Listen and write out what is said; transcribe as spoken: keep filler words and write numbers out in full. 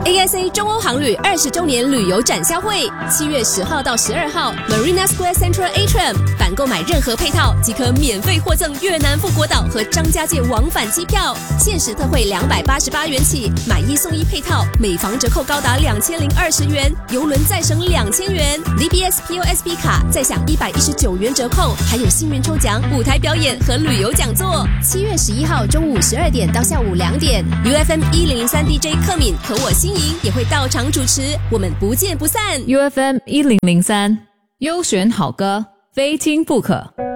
A S A 中欧航旅二十周年旅游展销会，七月十号到十二号 ，Marina Square Central Atrium， 凡购买任何配套即可免费获赠越南富国岛和张家界往返机票，限时特惠两百八十八元起，买一送一配套，每房折扣高达两千零二十元，邮轮再省两千元 ，D B S P O S B 卡再享一百一十九元折扣，还有幸运抽奖、舞台表演和旅游讲座。七月十一号中午十二点到下午两点 ，U F M 一零零三 D J 克敏和我心莹也会到场主持，我们不见不散。 U F M 一零零三优选好歌，非听不可。